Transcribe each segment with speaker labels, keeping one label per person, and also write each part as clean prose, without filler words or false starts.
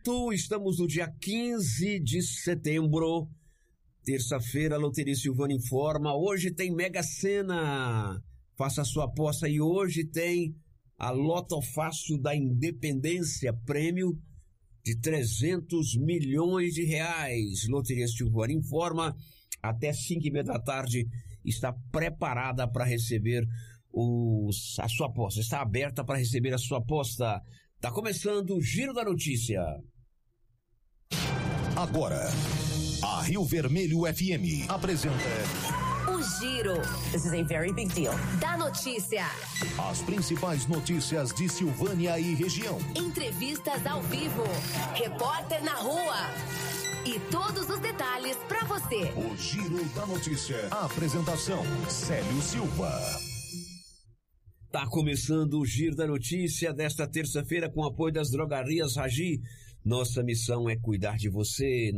Speaker 1: certo, estamos no dia 15 de setembro, terça-feira. A Loteria Silvânia informa, hoje tem Mega Sena, faça a sua aposta. E hoje tem a Loto Fácil da Independência, prêmio de 300 milhões de reais. Loteria Silvânia informa, até 5h30 da tarde está preparada para receber a sua aposta, está aberta para receber a sua aposta. Está começando o Giro da Notícia.
Speaker 2: Agora, a Rio Vermelho FM apresenta
Speaker 3: o Giro. This is a very big deal. Da notícia.
Speaker 2: As principais notícias de Silvânia e região.
Speaker 3: Entrevistas ao vivo. Repórter na rua. E todos os detalhes para você.
Speaker 2: O Giro da Notícia. A apresentação, Célio Silva.
Speaker 1: Tá começando o Giro da Notícia desta terça-feira com o apoio das drogarias Ragi. Nossa missão é cuidar de você.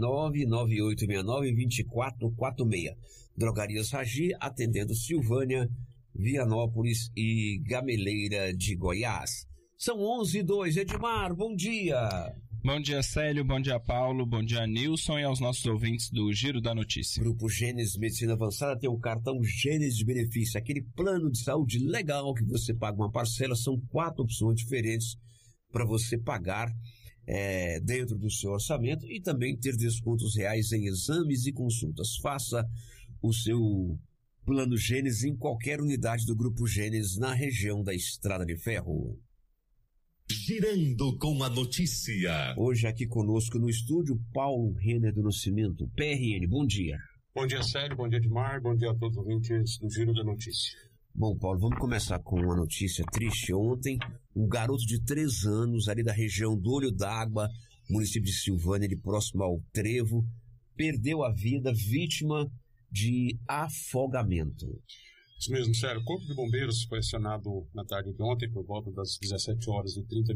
Speaker 1: 99869-2446. Drogarias Ragi, atendendo Silvânia, Vianópolis e Gameleira de Goiás. São 11h02. Edmar, bom dia.
Speaker 4: Bom dia, Célio, bom dia, Paulo, bom dia, Nilson, e aos nossos ouvintes do Giro da Notícia.
Speaker 1: Grupo Gênesis Medicina Avançada tem o cartão Gênesis de benefício, aquele plano de saúde legal que você paga uma parcela. São 4 opções diferentes para você pagar dentro do seu orçamento e também ter descontos reais em exames e consultas. Faça o seu plano Gênesis em qualquer unidade do Grupo Gênesis na região da Estrada de Ferro.
Speaker 2: Girando com a notícia.
Speaker 1: Hoje aqui conosco no estúdio, Paulo Renner do Nascimento, PRN. Bom dia.
Speaker 5: Bom dia, Célio. Bom dia, Edmar. Bom dia a todos os ouvintes do Giro da Notícia.
Speaker 1: Bom, Paulo, vamos começar com uma notícia triste. Ontem, um garoto de 3 anos, ali da região do Olho d'Água, município de Silvânia, ali próximo ao Trevo, perdeu a vida vítima de afogamento.
Speaker 5: Isso mesmo, Célio. O Corpo de Bombeiros foi acionado na tarde de ontem, por volta das 17h30.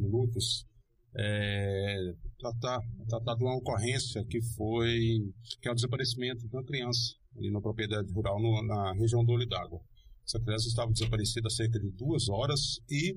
Speaker 5: Tratado uma ocorrência que é o desaparecimento de uma criança ali na propriedade rural na região do Olho d'Água. Essa criança estava desaparecida há cerca de 2 horas e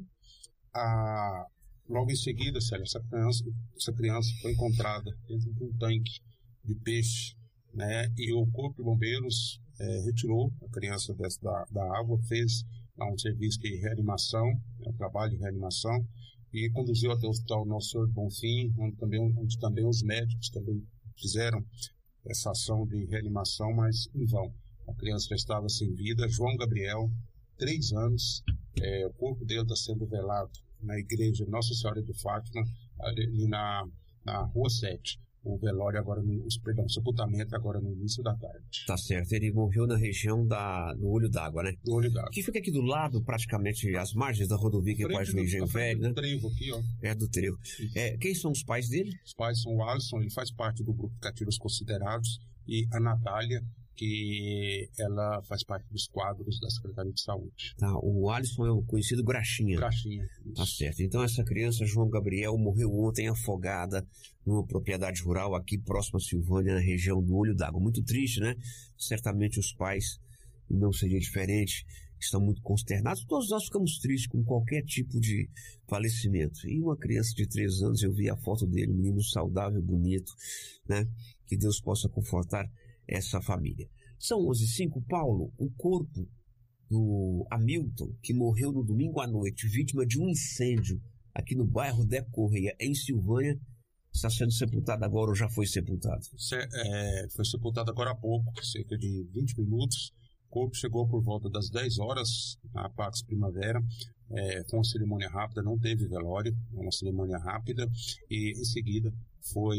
Speaker 5: logo em seguida, Célio, essa criança foi encontrada dentro de um tanque de peixe, né? E o Corpo de Bombeiros retirou a criança da água, fez lá um serviço de reanimação, um trabalho de reanimação, e conduziu até o Hospital Nosso Senhor do Bonfim, onde também os médicos também fizeram essa ação de reanimação, mas em vão. A criança já estava sem vida. João Gabriel, 3 anos, o corpo dele está sendo velado na igreja Nossa Senhora de Fátima, ali na Rua 7. O velório o sepultamento agora no início da tarde.
Speaker 1: Tá certo, ele morreu na região do Olho d'Água, né?
Speaker 5: Do Olho d'Água.
Speaker 1: Que fica aqui do lado, praticamente, às margens da rodovia que faz o Engenho Velho, né?
Speaker 5: Do Trevo aqui, ó.
Speaker 1: Do Trevo. Quem são os pais dele?
Speaker 5: Os pais são o Alisson, ele faz parte do grupo Cativos Considerados, e a Natália, que ela faz parte dos quadros da Secretaria de Saúde.
Speaker 1: Tá, o Alisson é o conhecido Graxinha.
Speaker 5: Graxinha.
Speaker 1: Tá certo. Então essa criança, João Gabriel, morreu ontem afogada numa propriedade rural aqui próxima a Silvânia, na região do Olho d'Água. Muito triste, né? Certamente os pais, não seria diferente, estão muito consternados. Todos nós ficamos tristes com qualquer tipo de falecimento. E uma criança de 3 anos, eu vi a foto dele, um menino saudável, bonito, né? Que Deus possa confortar essa família. São 11h05, Paulo. O corpo do Hamilton, que morreu no domingo à noite, vítima de um incêndio aqui no bairro Deco Correia, em Silvânia, está sendo sepultado agora ou já foi sepultado?
Speaker 5: Foi sepultado agora há pouco, cerca de 20 minutos. O corpo chegou por volta das 10 horas na Pax Primavera. Foi uma cerimônia rápida, não teve velório, uma cerimônia rápida, e em seguida foi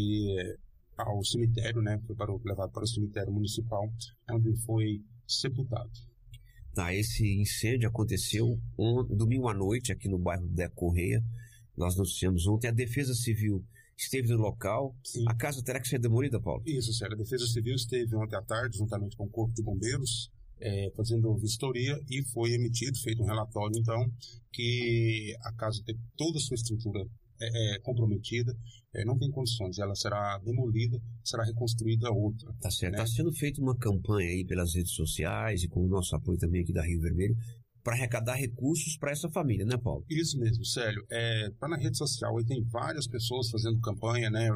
Speaker 5: ao cemitério, né? Foi levado para o cemitério municipal, onde foi sepultado.
Speaker 1: Tá, esse incêndio aconteceu domingo à noite aqui no bairro Deco Correia. Nós noticiamos ontem. A Defesa Civil esteve no local. Sim. A casa terá que ser demolida, Paulo?
Speaker 5: Isso, Célio. A Defesa Civil esteve ontem à tarde, juntamente com o Corpo de Bombeiros, fazendo vistoria, e foi feito um relatório, então, que a casa tem toda a sua estrutura comprometida, não tem condições, ela será demolida, será reconstruída outra.
Speaker 1: Tá certo,
Speaker 5: né?
Speaker 1: Está sendo feita uma campanha aí pelas redes sociais e com o nosso apoio também aqui da Rio Vermelho, para arrecadar recursos para essa família, né, Paulo?
Speaker 5: Isso mesmo, Célio. Tá na rede social, aí tem várias pessoas fazendo campanha, né?